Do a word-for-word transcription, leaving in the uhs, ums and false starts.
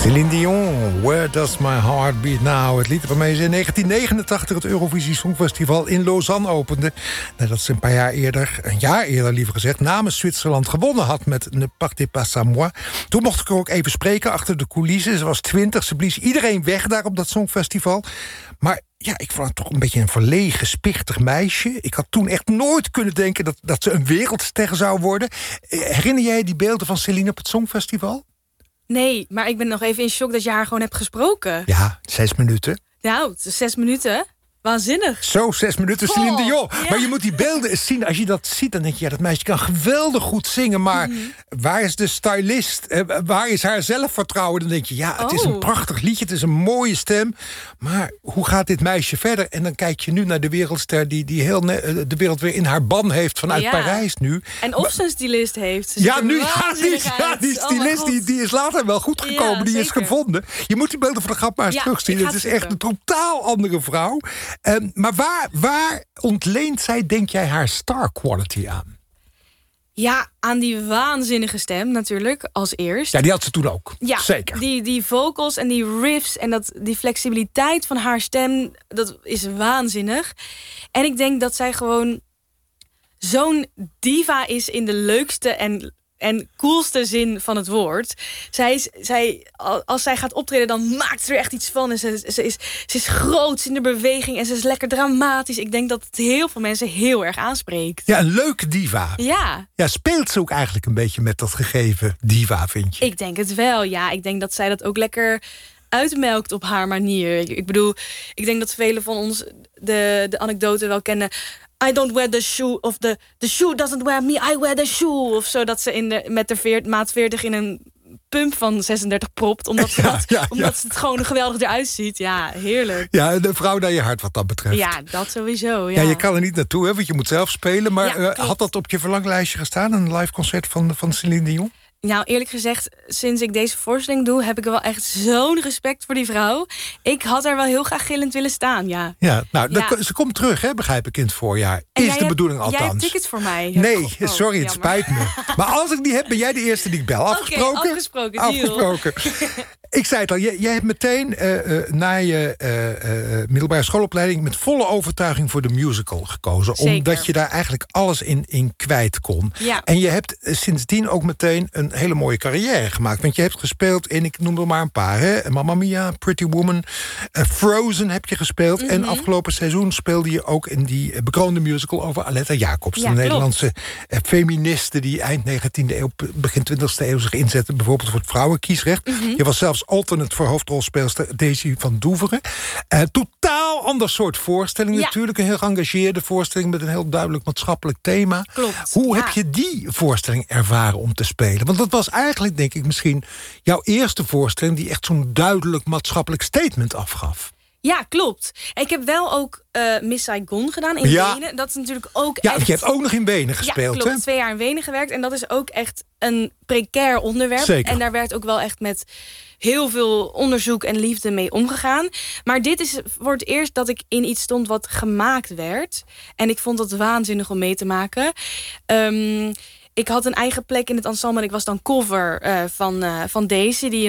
Céline Dion, Where Does My Heart Beat Now? Het lied waarmee ze in negentien negenentachtig het Eurovisie Songfestival in Lausanne opende. Nadat ze een paar jaar eerder, een jaar eerder liever gezegd, namens Zwitserland gewonnen had met Ne Partez Pas Sans Moi. Toen mocht ik er ook even spreken achter de coulissen. Ze was twintig, ze blies iedereen weg daar op dat Songfestival. Maar ja, ik vond het toch een beetje een verlegen, spichtig meisje. Ik had toen echt nooit kunnen denken dat, dat ze een wereldster zou worden. Herinner jij die beelden van Céline op het Songfestival? Nee, maar ik ben nog even in shock dat je haar gewoon hebt gesproken. Ja, zes minuten. Nou, zes minuten. Waanzinnig. Zo, zes minuten Céline Oh, Dion. ja. Maar je moet die beelden eens zien. Als je dat ziet, dan denk je, ja, dat meisje kan geweldig goed zingen. Maar Mm-hmm. waar is de stylist? Eh, waar is haar zelfvertrouwen? Dan denk je, ja, het is Oh. een prachtig liedje. Het is een mooie stem. Maar hoe gaat dit meisje verder? En dan kijk je nu naar de wereldster die, die heel ne- de wereld weer in haar ban heeft vanuit Ja. Parijs nu. En of ze een stylist heeft. Ze Ja, ziet er nu ja, die, waanzinnig ja, uit. die Oh mijn stylist God. die, die is later wel goed gekomen. Ja, die is zeker. gevonden. Je moet die beelden van de grap maar eens Ja, terugzien. ik ga Het is het echt zoeken. een totaal andere vrouw. Um, maar waar, waar ontleent zij, denk jij, haar star quality aan? Ja, aan die waanzinnige stem natuurlijk, als eerst. Ja, die had ze toen ook. Ja, Zeker. Die, die vocals en die riffs en dat, die flexibiliteit van haar stem, dat is waanzinnig. En ik denk dat zij gewoon zo'n diva is in de leukste en, en coolste zin van het woord. Zij is, zij, als zij gaat optreden, dan maakt ze er echt iets van. En ze, ze, is, ze is groot in de beweging en ze is lekker dramatisch. Ik denk dat het heel veel mensen heel erg aanspreekt. Ja, een leuke diva. Ja, Ja, speelt ze ook eigenlijk een beetje met dat gegeven diva, vind je? ik denk het wel. Ja, ik denk dat zij dat ook lekker uitmelkt op haar manier. Ik bedoel, ik denk dat velen van ons de, de anekdote wel kennen. I don't wear the shoe, of the, the shoe doesn't wear me, I wear the shoe. Of zo, dat ze in de, met de veert, maat veertig in een pump van zesendertig propt. Omdat, ze, Ja, dat, ja, omdat ja. ze het gewoon geweldig eruit ziet. Ja, heerlijk. Ja, de vrouw naar je hart wat dat betreft. Ja, dat sowieso. Ja, Ja, je kan er niet naartoe, hè, want je moet zelf spelen. Maar Ja, eh, klopt. had dat op je verlanglijstje gestaan, een live concert van, van Céline Dion? Nou, eerlijk gezegd, sinds ik deze voorstelling doe, heb ik wel echt zo'n respect voor die vrouw. Ik had er wel heel graag gillend willen staan, ja. Ja, nou, Ja. dan- ze komt terug, hè, begrijp ik, in het voorjaar. En Is jij de hebt- bedoeling Jij hebt althans. tickets voor mij. Nee, Oh, sorry, het jammer. spijt me. Maar als ik die heb, ben jij de eerste die ik bel. Afgesproken? Oké, afgesproken, deal. Afgesproken. Ik zei het al, jij, jij hebt meteen uh, uh, na je uh, uh, middelbare schoolopleiding met volle overtuiging voor de musical gekozen. Zeker. Omdat je daar eigenlijk alles in, in kwijt kon. Ja. En je hebt uh, sindsdien ook meteen een hele mooie carrière gemaakt. Want je hebt gespeeld in, ik noem er maar een paar, hè? Mamma Mia, Pretty Woman, uh, Frozen heb je gespeeld. Mhm. En afgelopen seizoen speelde je ook in die uh, bekroonde musical over Aletta Jacobs. Ja, de klopt. Nederlandse uh, feministe die eind negentiende eeuw, begin twintigste eeuw zich inzette, bijvoorbeeld voor het vrouwenkiesrecht. Mhm. Je was zelfs alternate voor hoofdrolspeelster Daisy van Doeveren. Uh, totaal ander soort voorstelling Ja. natuurlijk. Een heel geëngageerde voorstelling met een heel duidelijk maatschappelijk thema. Klopt, Hoe ja. heb je die voorstelling ervaren om te spelen? Want dat was eigenlijk, denk ik, misschien jouw eerste voorstelling die echt zo'n duidelijk maatschappelijk statement afgaf. Ja, klopt. Ik heb wel ook uh, Miss Saigon gedaan in Ja. Wenen. Dat is natuurlijk ook Ja, echt... je hebt ook nog in Wenen gespeeld, ja, klopt. hè? Twee jaar in Wenen gewerkt. En dat is ook echt een precair onderwerp. Zeker. En daar werd ook wel echt met heel veel onderzoek en liefde mee omgegaan. Maar dit is voor het eerst dat ik in iets stond wat gemaakt werd. En ik vond dat waanzinnig om mee te maken. Um, ik had een eigen plek in het ensemble. Ik was dan cover uh, van, uh, van Daisy, die